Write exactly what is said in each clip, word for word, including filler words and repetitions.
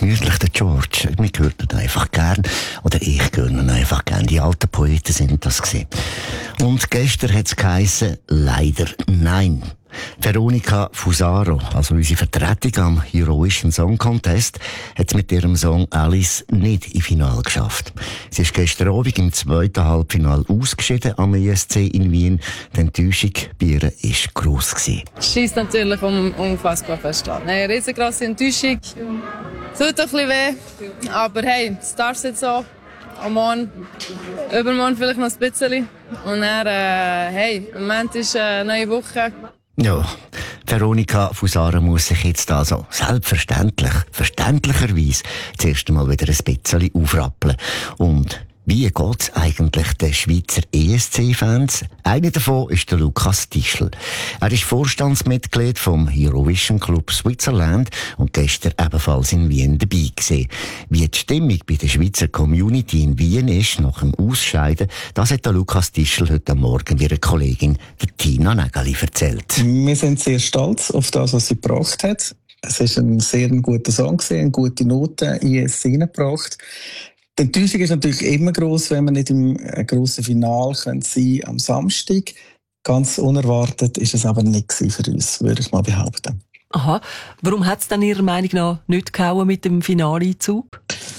gemütlich, der George. Wir hören ihn einfach gern. Oder ich höre ihn einfach gern. Die alten Poeten sind das gewesen. Und gestern hat es geheissen, leider nein. Veronica Fusaro, also unsere Vertretung am Eurovision Song Contest, hat es mit ihrem Song Alice nicht im Finale geschafft. Sie ist gestern Abend im zweiten Halbfinale ausgeschieden am E S C in Wien. Die Enttäuschung bei ihr war gross gewesen. Schießt natürlich um, unfassbar fest an. Eine riesengroße Enttäuschung. Tut ein bisschen weh. Aber hey, es darf jetzt so. Am Morgen, übermorgen vielleicht noch ein bisschen. Und dann, äh, hey, im Moment ist eine neue Woche. Ja, Veronica Fusaro muss sich jetzt also selbstverständlich, verständlicherweise zuerst einmal wieder ein bisschen aufrappeln. Und wie geht's eigentlich den Schweizer E S C-Fans? Einer davon ist der Lukas Tischl. Er ist Vorstandsmitglied vom Eurovision Club Switzerland und gestern ebenfalls in Wien dabei gewesen. Wie die Stimmung bei der Schweizer Community in Wien ist nach dem Ausscheiden, das hat der Lukas Tischl heute Morgen ihrer Kollegin der Tina Nägeli erzählt. Wir sind sehr stolz auf das, was sie gebracht hat. Es ist ein sehr guter Song gewesen, eine gute Note in E S C gebracht. Die Enttäuschung ist natürlich immer gross, wenn wir nicht im grossen Finale sein können am Samstag. Ganz unerwartet ist es aber nicht für uns, würde ich mal behaupten. Aha. Warum hat es dann Ihrer Meinung nach nicht gehauen mit dem Finaleinzug?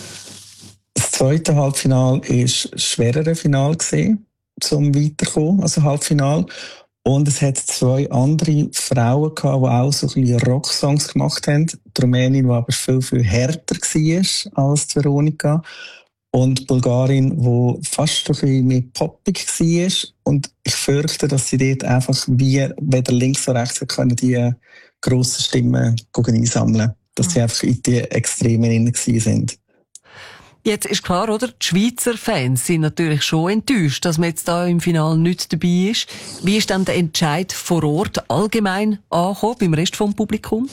Das zweite Halbfinale war ein schwereres Finale gewesen, zum Weiterkommen, also Halbfinale. Und es hat zwei andere Frauen gehabt, die auch so ein bisschen Rocksongs gemacht haben. Die Rumänin, die aber viel, viel härter war als die Veronica. Und die Bulgarin, die fast ein bisschen mehr poppig war. Und ich fürchte, dass sie dort einfach wie weder links noch rechts können, die grossen Stimmen einsammeln. Dass sie einfach in die Extremen drin sind. Jetzt ist klar, oder? Die Schweizer Fans sind natürlich schon enttäuscht, dass man jetzt da im Finale nicht dabei ist. Wie ist dann der Entscheid vor Ort allgemein angekommen, beim Rest vom Publikum?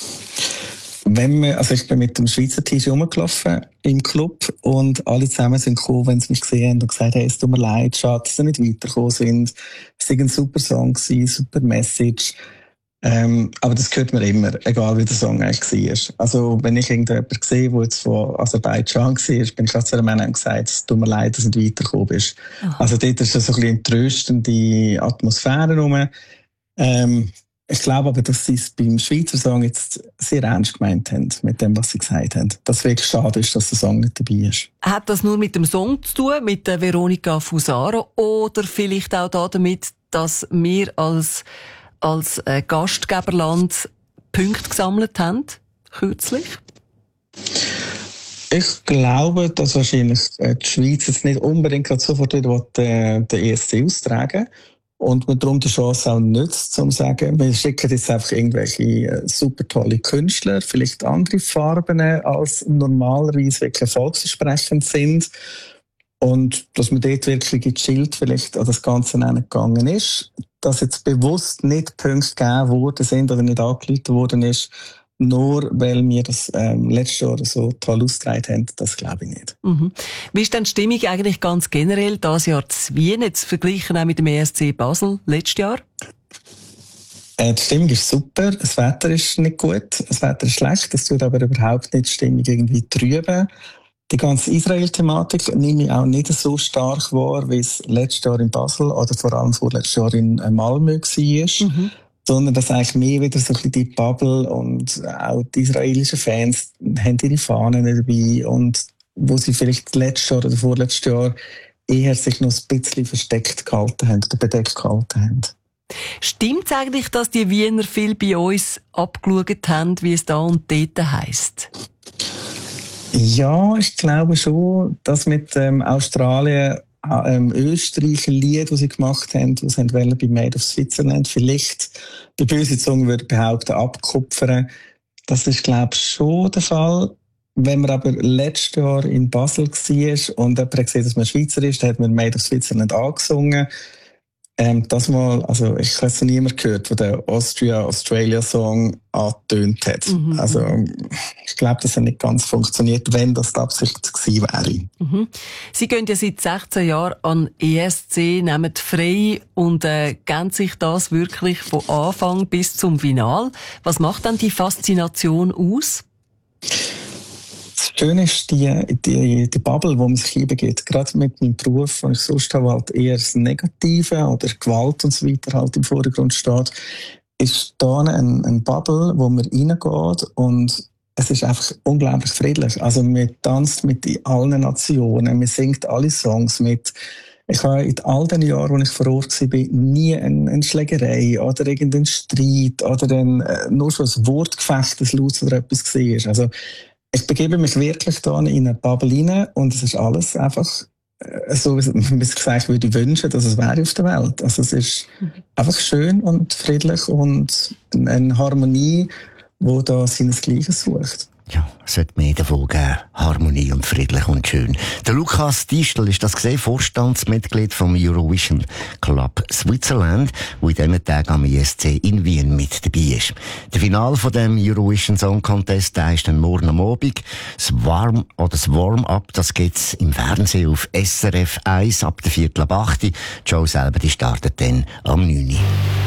Wenn wir, also ich bin mit dem Schweizer T-Shirt rumgelaufen im Club und alle zusammen sind gekommen, wenn sie mich gesehen haben und gesagt haben, hey, es tut mir leid, schade, dass sie nicht weitergekommen sind. Es war ein super Song, super Message. Ähm, aber das hört man immer, egal wie der Song eigentlich war. Also wenn ich irgendjemanden sehe, der jetzt von Aserbaidschan war, bin ich gerade zu einem Mann und gesagt, es tut mir leid, dass du nicht weitergekommen bist. Aha. Also dort ist so ein bisschen eine tröstende Atmosphäre rum. Ähm, Ich glaube aber, dass sie es beim Schweizer Song jetzt sehr ernst gemeint haben, mit dem, was sie gesagt haben. Dass es wirklich schade ist, dass der Song nicht dabei ist. Hat das nur mit dem Song zu tun, mit der Veronica Fusaro, oder vielleicht auch damit, dass wir als, als äh, Gastgeberland Punkte gesammelt haben, kürzlich? Ich glaube, dass wahrscheinlich die Schweiz jetzt nicht unbedingt gerade sofort wieder den, den E S C austragen. Und man darum die Chance auch nutzt, um zu sagen, wir schicken jetzt einfach irgendwelche super tolle Künstler, vielleicht andere Farben als normalerweise wirklich erfolgsversprechend sind. Und dass man dort wirklich gechillt vielleicht an das Ganze gegangen ist. Dass jetzt bewusst nicht Punkte gegeben worden sind oder nicht angeleitet worden ist, nur weil wir das ähm, letztes Jahr so toll ausgetragen haben, das glaube ich nicht. Mhm. Wie ist denn die Stimmung eigentlich ganz generell dieses Jahr zu Wien, jetzt verglichen auch mit dem E S C Basel letztes Jahr? Äh, die Stimmung ist super, das Wetter ist nicht gut, das Wetter ist schlecht, das tut aber überhaupt nicht die Stimmung irgendwie trüben. Die ganze Israel-Thematik nehme ich auch nicht so stark wahr, wie es letztes Jahr in Basel oder vor allem vorletztes Jahr in Malmö war. Mhm. Sondern dass eigentlich mehr wieder so ein bisschen die Bubble und auch die israelischen Fans haben ihre Fahnen dabei und wo sie vielleicht letztes Jahr oder vorletztes Jahr eher sich noch ein bisschen versteckt gehalten haben oder bedeckt gehalten haben. Stimmt es eigentlich, dass die Wiener viel bei uns abgeschaut haben, wie es da und dort heisst? Ja, ich glaube schon, dass mit ähm, Australien Ähm, Österreich ein Lied, das sie gemacht haben, das sie wollen bei Made of Switzerland, vielleicht die böse Zunge würde behaupten, abkupfern. Das ist, glaube ich, schon der Fall. Wenn man aber letztes Jahr in Basel war und jemand gesehen, dass man Schweizer ist, dann hat man Made of Switzerland angesungen. Ähm, das mal, also ich habe es noch niemand gehört, der den Austria-Australia-Song angetönt hat. Mhm. Also ich glaube, das hat nicht ganz funktioniert, wenn das die Absicht gewesen wäre. Mhm. Sie gehen ja seit sechzehn Jahren an E S C, nehmen frei und äh, geben sich das wirklich von Anfang bis zum Final. Was macht dann die Faszination aus? Schön ist die, die, die Bubble, die man sich hinbegibt. Gerade mit meinem Beruf, wo ich sonst halt eher das Negative oder Gewalt und so weiter halt im Vordergrund steht, ist da ein, ein Bubble, wo man reingeht und es ist einfach unglaublich friedlich. Also man tanzt mit allen Nationen, man singt alle Songs mit. Ich habe in all den Jahren, wo ich vor Ort war, nie eine, eine Schlägerei oder irgendeinen Streit oder ein, nur schon ein Wortgefecht, ein Lautes oder etwas gesehen. Also ich begebe mich wirklich da in eine Bubble rein und es ist alles einfach so, wie man sich gesagt würde, wünschen, dass es wäre auf der Welt. Also es ist einfach schön und friedlich und eine Harmonie, die da seinesgleichen sucht. Ja, es sollte mehr davon geben. Harmonie und friedlich und schön. Der Lukas Distel ist das gesehen, Vorstandsmitglied vom Eurovision Club Switzerland, wo in diesen Tagen am I S C in Wien mit dabei ist. Der Final von dem Eurovision Song Contest, der ist dann morgen am Abend. Das Warm oder das Warm-up, das gibt's im Fernsehen auf S R F eins ab der Viertel ab acht. Die Show selber, die startet dann am neun Uhr.